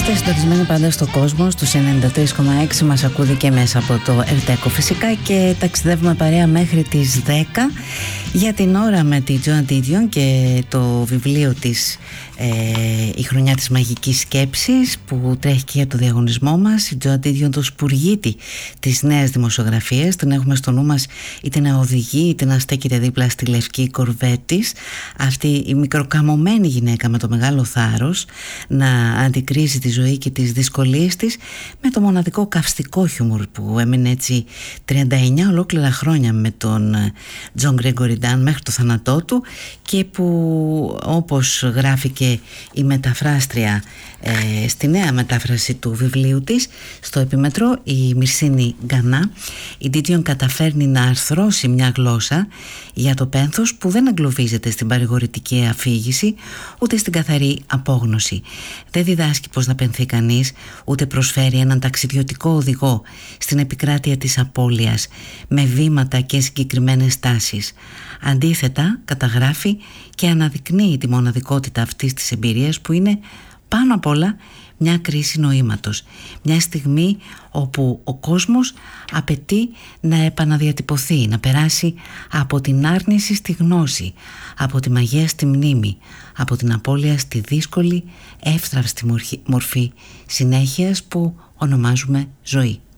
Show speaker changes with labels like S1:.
S1: Είστε συντονισμένοι πάντα στο κόσμο, στους 93,6 μας ακούτε και μέσα από το Ελτέκο φυσικά και ταξιδεύουμε παρέα μέχρι τις 10 για την ώρα με τη Joan Didion και το βιβλίο της «Η χρονιά της μαγικής σκέψης» που τρέχει και για το διαγωνισμό μας. Η Joan Didion, το σπουργίτη της νέας δημοσιογραφίας, την έχουμε στο νου μας είτε να οδηγεί είτε να στέκεται δίπλα στη λευκή κορβέτης, αυτή η μικροκαμωμένη γυναίκα με το μεγάλο θάρρος να αντικρίζει τη ζωή και τις δυσκολίες της με το μοναδικό καυστικό χιούμορ που έμεινε έτσι 39 ολόκληρα χρόνια με τον Τζον Γκρέγκορι Ντάν μέχρι το θάνατό του και που, όπως γράφει και η μεταφράστρια στη νέα μετάφραση του βιβλίου της στο επιμετρό, η Μυρσίνη Γκανά, η Didion καταφέρνει να αρθρώσει μια γλώσσα για το πένθος που δεν εγκλωβίζεται στην παρηγορητική αφήγηση ούτε στην καθαρή απόγνωση. Δεν διδάσκει πως να πενθεί κανείς, ούτε προσφέρει έναν ταξιδιωτικό οδηγό στην επικράτεια της απώλειας με βήματα και συγκεκριμένες τάσεις. Αντίθετα, καταγράφει και αναδεικνύει τη μοναδικότητα αυτής της εμπειρίας που είναι πάνω απ' όλα μια κρίση νοήματος, μια στιγμή όπου ο κόσμος απαιτεί να επαναδιατυπωθεί, να περάσει από την άρνηση στη γνώση, από τη μαγεία στη μνήμη, από την απώλεια στη δύσκολη, εύθραυστη μορφή συνέχειας που ονομάζουμε ζωή.